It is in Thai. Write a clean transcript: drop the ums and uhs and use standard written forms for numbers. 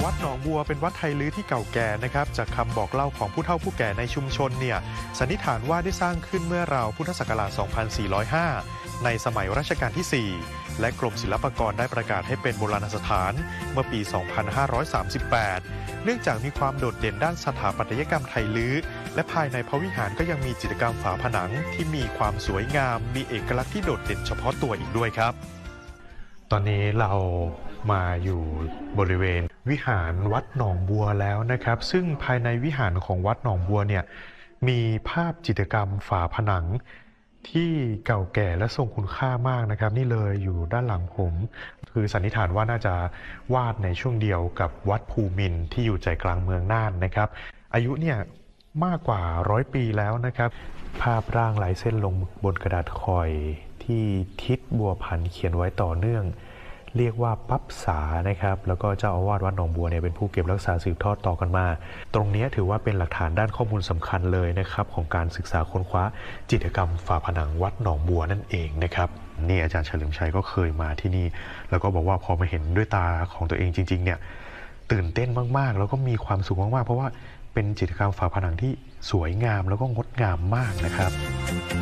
วัดหนองบัวเป็นวัดไทยลื้อที่เก่าแก่นะครับจากคำบอกเล่าของผู้เฒ่าผู้แก่ในชุมชนเนี่ยสันนิษฐานว่าได้สร้างขึ้นเมื่อราวพุทธศักราช 2405 ในสมัยรัชกาลที่ 4 และกรมศิลปากรได้ประกาศให้เป็นโบราณสถานเมื่อปี 2538 เนื่องจากมีความโดดเด่นด้านสถาปัตยกรรมไทยลื้อและภายในพระวิหารก็ยังมีจิตรกรรมฝาผนังที่มีความสวยงามมีเอกลักษณ์ที่โดดเด่นเฉพาะตัวอีกด้วยครับตอนนี้เรามาอยู่บริเวณวิหารวัดหนองบัวแล้วนะครับซึ่งภายในวิหารของวัดหนองบัวเนี่ยมีภาพจิตรกรรมฝาผนังที่เก่าแก่และทรงคุณค่ามากนะครับนี่เลยอยู่ด้านหลังผมคือสันนิษฐานว่าน่าจะวาดในช่วงเดียวกับวัดภูมินทร์ที่อยู่ใจกลางเมืองน่านนะครับอายุเนี่ยมากกว่า100 ปีแล้วนะครับภาพร่างลายเส้นลงบนกระดาษคอยที่ทิศบัวพันธ์เขียนไว้ต่อเนื่องเรียกว่าปั๊บสานะครับแล้วก็เจ้าอาวาสวัดหนองบัวเนี่ยเป็นผู้เก็บรักษาสืบทอดต่อกันมาตรงนี้ถือว่าเป็นหลักฐานด้านข้อมูลสำคัญเลยนะครับของการศึกษาค้นคว้าจิตรกรรมฝาผนังวัดหนองบัวนั่นเองนะครับนี่อาจารย์เฉลิมชัยก็เคยมาที่นี่แล้วก็บอกว่าพอมาเห็นด้วยตาของตัวเองจริงๆเนี่ยตื่นเต้นมากๆแล้วก็มีความสุขมากๆเพราะว่าเป็นจิตรกรรมฝาผนังที่สวยงามแล้วก็งดงามมากนะครับ